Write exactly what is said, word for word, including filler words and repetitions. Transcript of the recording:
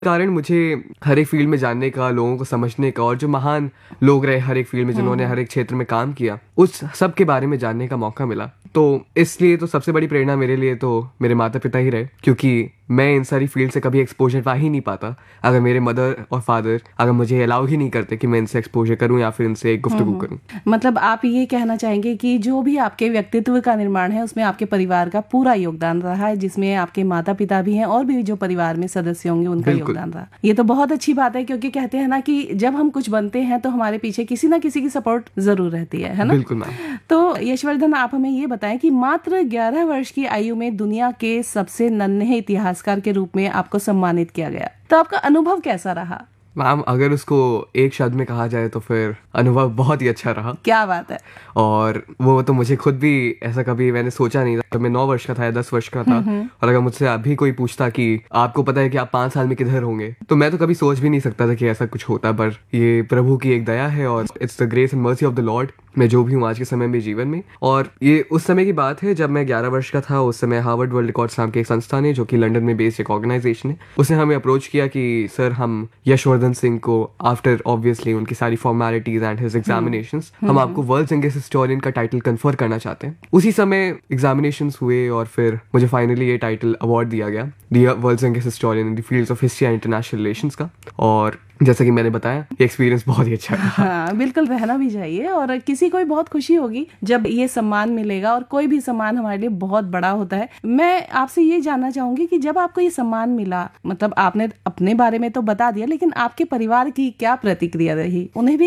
कारण मुझे हर एक फील्ड में जानने का, लोगों को समझने का, और जो महान लोग रहे हर एक फील्ड में जिन्होंने हर एक क्षेत्र में काम किया, उस सब के बारे में जानने का मौका मिला। तो इसलिए तो सबसे बड़ी प्रेरणा मेरे लिए तो मेरे माता पिता ही रहे, क्योंकि मैं इन सारी फील्ड से कभी एक्सपोजर पा ही नहीं पाता अगर मेरे मदर और फादर अगर मुझे अलाउ ही नहीं करते कि मैं इनसे एक्सपोजर करूं या फिर इनसे गुफ्तगू करूं। मतलब आप ये कहना चाहेंगे कि जो भी आपके व्यक्तित्व का निर्माण है उसमें आपके परिवार का पूरा योगदान रहा है, जिसमें आपके माता पिता भी हैं और भी जो परिवार में सदस्य होंगे उनका योगदान रहा। ये तो बहुत अच्छी बात है, क्योंकि कहते हैं ना कि जब हम कुछ बनते हैं तो हमारे पीछे किसी ना किसी की सपोर्ट जरूर रहती है, है ना? बिल्कुल मैम। तो यशवर्धन, आप हमें ये बताएं कि मात्र ग्यारह वर्ष की आयु में दुनिया के सबसे नन्हे इतिहासकार के रूप में आपको सम्मानित किया गया, तो आपका अनुभव कैसा रहा? मैम, अगर उसको एक शब्द में कहा जाए तो फिर अनुभव बहुत ही अच्छा रहा। क्या बात है। और वो तो मुझे खुद भी ऐसा कभी मैंने सोचा नहीं था। तो मैं नौ वर्ष का था या दस वर्ष का था, और अगर मुझसे अभी कोई पूछता कि आपको पता है कि आप पांच साल में किधर होंगे, तो मैं तो कभी सोच भी नहीं सकता था कि ऐसा कुछ होता। पर ये प्रभु की एक दया है और it's the grace and mercy of the Lord, मैं जो भी हूँ आज के समय में जीवन में। और ये उस समय की बात है जब मैं ग्यारह वर्ष का था। उस समय हार्वर्ड वर्ल्ड रिकॉर्ड्स नाम के एक संस्थान है जो कि लंदन में बेस्ड एक ऑर्गेनाइजेशन है, उसने हमें अप्रोच किया कि सर, हम यशवर्धन सिंह को आफ्टर ऑब्वियसली उनकी सारी फॉर्मेलिटीज एंड हिज एग्जामिनेशंस हम आपको वर्ल्ड यंगेस्ट हिस्टोरियन का टाइटल कन्फर करना चाहते हैं। उसी समय एग्जामिनेशंस हुए और फिर मुझे फाइनली ये टाइटल अवार्ड दिया गया, the world youngest historian in the fields of history and international relations का। और जैसा कि मैंने बताया, ये एक्सपीरियंस बहुत ही अच्छा रहा। हाँ, बिल्कुल रहना भी चाहिए, और किसी को भी बहुत खुशी होगी जब ये सम्मान मिलेगा, और कोई भी सम्मान हमारे लिए बहुत बड़ा होता है। मैं आपसे ये जानना चाहूंगी कि जब आपको ये सम्मान मिला, मतलब आपने अपने बारे में तो बता दिया, लेकिन आपके परिवार की क्या प्रतिक्रिया रही? उन्हें भी